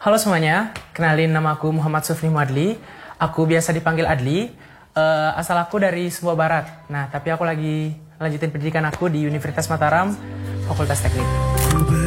Halo semuanya, kenalin nama aku Muhammad Sufni Muadli. Aku biasa dipanggil Adli. Asal aku dari Sumbawa Barat. Nah, tapi aku lagi lanjutin pendidikan aku di Universitas Mataram, Fakultas Teknik.